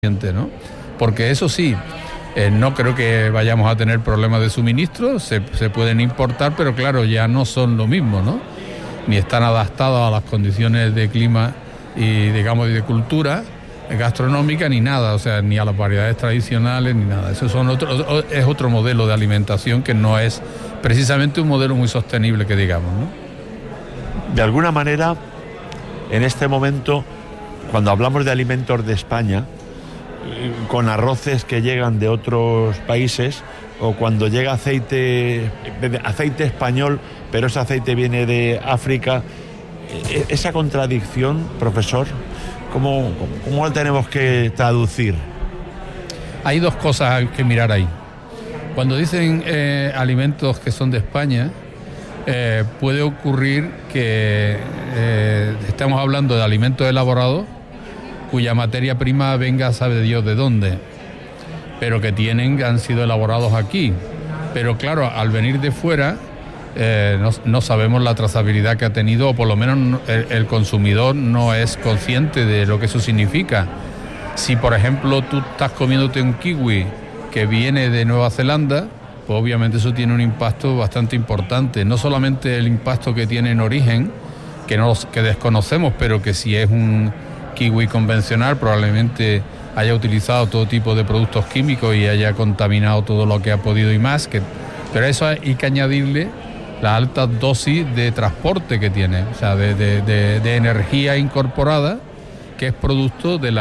¿no? Porque eso sí, no creo que vayamos a tener problemas de suministro, se pueden importar, pero claro, ya no son lo mismo, ¿no? Ni están adaptados a las condiciones de clima y, digamos, de cultura gastronómica, ni nada, o sea, ni a las variedades tradicionales, ni nada. Eso es otro modelo de alimentación que no es precisamente un modelo muy sostenible, que digamos, ¿no? De alguna manera, en este momento, cuando hablamos de alimentos de España, con arroces que llegan de otros países, o cuando llega aceite español, pero ese aceite viene de África, esa contradicción, profesor, ¿cómo la tenemos que traducir? Hay dos cosas que mirar ahí. Cuando dicen alimentos que son de España, puede ocurrir que estamos hablando de alimentos elaborados cuya materia prima venga sabe Dios de dónde, pero que han sido elaborados aquí. Pero claro, al venir de fuera, no sabemos la trazabilidad que ha tenido, o por lo menos el consumidor no es consciente de lo que eso significa. Si, por ejemplo, tú estás comiéndote un kiwi que viene de Nueva Zelanda, pues obviamente eso tiene un impacto bastante importante. No solamente el impacto que tiene en origen, que desconocemos, pero que si es un kiwi convencional probablemente haya utilizado todo tipo de productos químicos y haya contaminado todo lo que ha podido y más, pero a eso hay que añadirle la alta dosis de transporte que tiene, o sea, de energía incorporada, que es producto de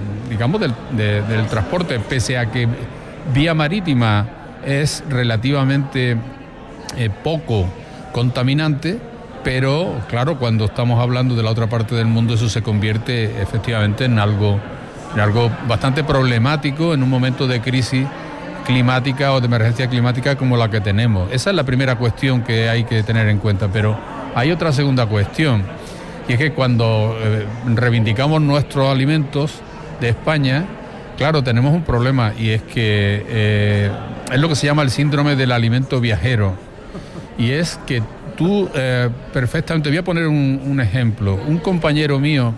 del transporte, pese a que vía marítima es relativamente poco contaminante. Pero, claro, cuando estamos hablando de la otra parte del mundo, eso se convierte efectivamente en algo bastante problemático en un momento de crisis climática o de emergencia climática como la que tenemos. Esa es la primera cuestión que hay que tener en cuenta, pero hay otra segunda cuestión, y es que cuando reivindicamos nuestros alimentos de España, claro, tenemos un problema, y es que es lo que se llama el síndrome del alimento viajero, y es que tú perfectamente, voy a poner un ejemplo. Un compañero mío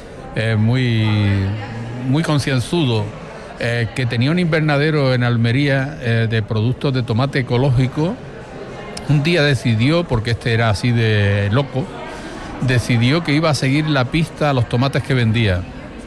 muy concienzudo, que tenía un invernadero en Almería de productos de tomate ecológico, un día decidió, porque este era así de loco, decidió que iba a seguir la pista a los tomates que vendía.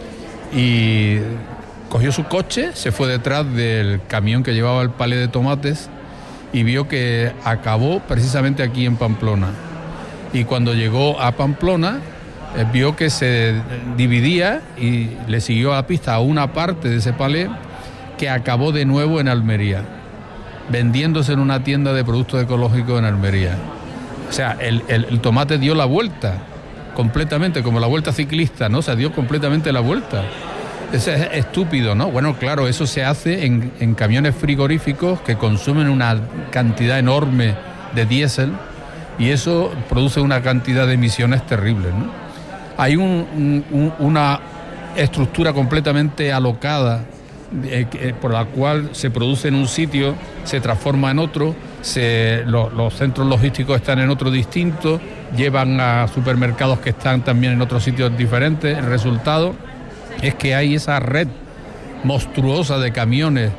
Y cogió su coche, se fue detrás del camión que llevaba el palé de tomates, y vio que acabó precisamente aquí en Pamplona. Y cuando llegó a Pamplona, vio que se dividía y le siguió a la pista a una parte de ese palé que acabó de nuevo en Almería, vendiéndose en una tienda de productos ecológicos en Almería. O sea, el tomate dio la vuelta completamente, como la vuelta ciclista, ¿no? O sea, dio completamente la vuelta. Es estúpido, ¿no? Bueno, claro, eso se hace en camiones frigoríficos que consumen una cantidad enorme de diésel, y eso produce una cantidad de emisiones terribles, ¿no? Hay una estructura completamente alocada por la cual se produce en un sitio, se transforma en otro, los centros logísticos están en otro distinto, llevan a supermercados que están también en otros sitios diferentes. El resultado es que hay esa red monstruosa de camiones,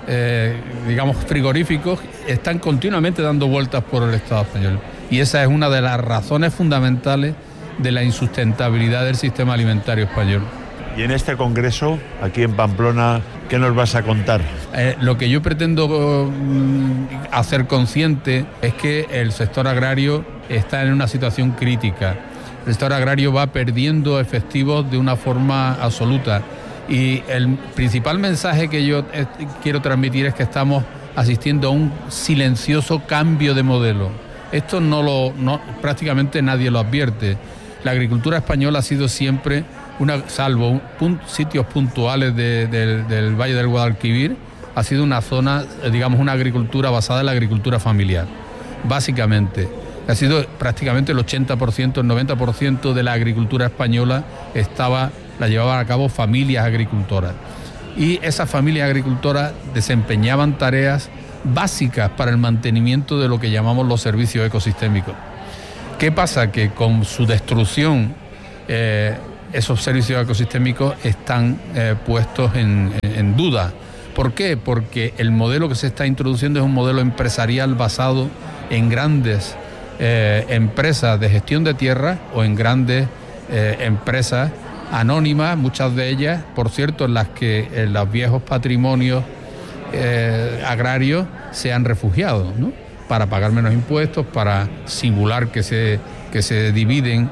frigoríficos, están continuamente dando vueltas por el Estado español. Y esa es una de las razones fundamentales de la insustentabilidad del sistema alimentario español. Y en este congreso, aquí en Pamplona, ¿qué nos vas a contar? Lo que yo pretendo hacer consciente es que el sector agrario está en una situación crítica. El sector agrario va perdiendo efectivos de una forma absoluta, y el principal mensaje que yo quiero transmitir es que estamos asistiendo a un silencioso cambio de modelo. Esto prácticamente nadie lo advierte. La agricultura española ha sido siempre, salvo sitios puntuales del Valle del Guadalquivir, ha sido una zona, una agricultura basada en la agricultura familiar, básicamente. Ha sido prácticamente el 80%, el 90% de la agricultura española la llevaban a cabo familias agricultoras. Y esas familias agricultoras desempeñaban tareas básicas para el mantenimiento de lo que llamamos los servicios ecosistémicos. ¿Qué pasa? Que con su destrucción esos servicios ecosistémicos están puestos en duda. ¿Por qué? Porque el modelo que se está introduciendo es un modelo empresarial basado en grandes empresas de gestión de tierra o en grandes empresas anónimas, muchas de ellas, por cierto, en las que los viejos patrimonios agrarios se han refugiado, ¿no? Para pagar menos impuestos, para simular que se dividen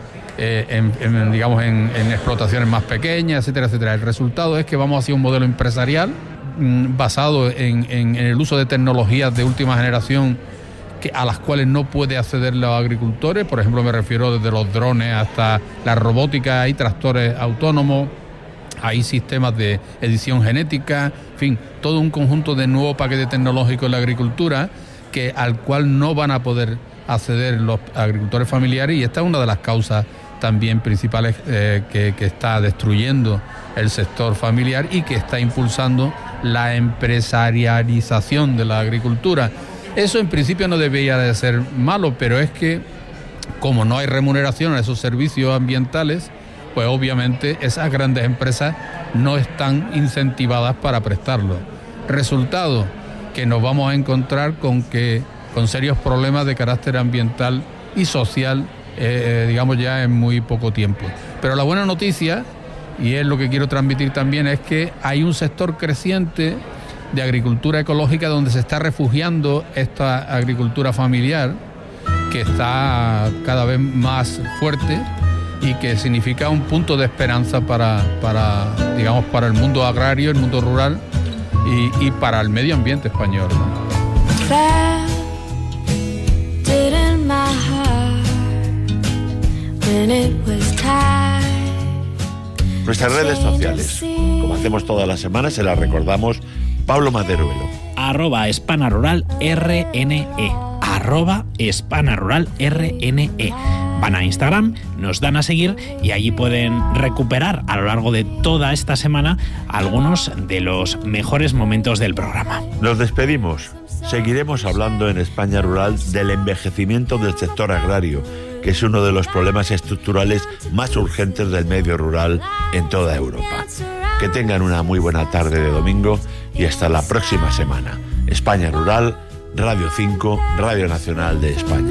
en explotaciones más pequeñas, etcétera, etcétera. El resultado es que vamos hacia un modelo empresarial basado en el uso de tecnologías de última generación a las cuales no puede acceder los agricultores. Por ejemplo, me refiero desde los drones hasta la robótica, hay tractores autónomos, hay sistemas de edición genética, en fin, todo un conjunto de nuevo paquete tecnológico en la agricultura al cual no van a poder acceder los agricultores familiares, y esta es una de las causas también principales que está destruyendo el sector familiar y que está impulsando la empresarialización de la agricultura. Eso en principio no debería de ser malo, pero es que como no hay remuneración a esos servicios ambientales, pues obviamente esas grandes empresas no están incentivadas para prestarlo. Resultado, que nos vamos a encontrar con serios problemas de carácter ambiental y social, ya en muy poco tiempo. Pero la buena noticia, y es lo que quiero transmitir también, es que hay un sector creciente de agricultura ecológica donde se está refugiando esta agricultura familiar, que está cada vez más fuerte y que significa un punto de esperanza para el mundo agrario, el mundo rural y para el medio ambiente español, ¿no? Nuestras redes sociales, como hacemos todas las semanas, se las recordamos. Pablo Maderuelo. @HispanaRuralRNE. @HispanaRuralRNE. Van a Instagram, nos dan a seguir y allí pueden recuperar a lo largo de toda esta semana algunos de los mejores momentos del programa. Nos despedimos. Seguiremos hablando en España Rural del envejecimiento del sector agrario, que es uno de los problemas estructurales más urgentes del medio rural en toda Europa. Que tengan una muy buena tarde de domingo y hasta la próxima semana. España Rural, Radio 5, Radio Nacional de España.